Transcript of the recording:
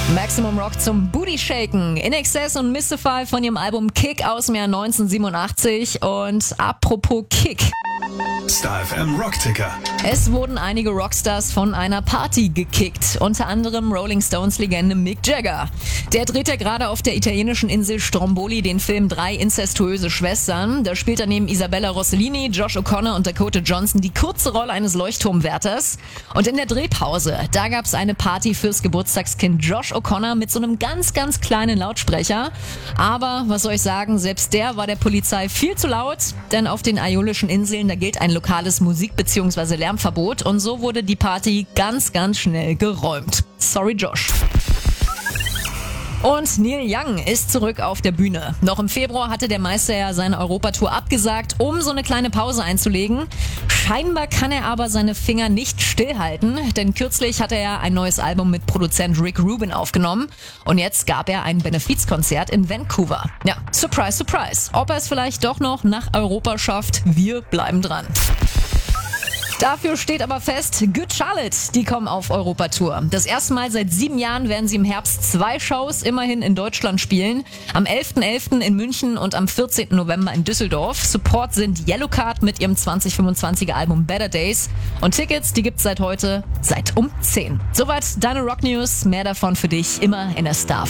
Maximum Rock zum Booty Shaken. INXS und Mystify von ihrem Album Kick aus dem Jahr 1987. Und apropos Kick. Star FM Rockticker. Es wurden einige Rockstars von einer Party gekickt, unter anderem Rolling Stones Legende Mick Jagger. Der dreht ja gerade auf der italienischen Insel Stromboli den Film 3 inzestuöse Schwestern. Da spielt er neben Isabella Rossellini, Josh O'Connor und Dakota Johnson die kurze Rolle eines Leuchtturmwärters. Und in der Drehpause, da gab's eine Party fürs Geburtstagskind Josh O'Connor mit so einem ganz, ganz kleinen Lautsprecher. Aber, was soll ich sagen, selbst der war der Polizei viel zu laut, denn auf den Aeolischen Inseln, da gilt ein lokales Musik- bzw. Lärmverbot und so wurde die Party ganz, ganz schnell geräumt. Sorry, Josh. Und Neil Young ist zurück auf der Bühne. Noch im Februar hatte der Meister ja seine Europatour abgesagt, um so eine kleine Pause einzulegen. Scheinbar kann er aber seine Finger nicht stillhalten, denn kürzlich hat er ja ein neues Album mit Produzent Rick Rubin aufgenommen und jetzt gab er ein Benefizkonzert in Vancouver. Ja, surprise, surprise. Ob er es vielleicht doch noch nach Europa schafft, wir bleiben dran. Dafür steht aber fest, Good Charlotte, die kommen auf Europatour. Das erste Mal seit 7 Jahren werden sie im Herbst 2 Shows immerhin in Deutschland spielen. Am 11.11. in München und am 14. November in Düsseldorf. Support sind Yellowcard mit ihrem 2025er Album Better Days. Und Tickets, die gibt's seit heute, seit um 10. Soweit deine Rock News. Mehr davon für dich immer in der Star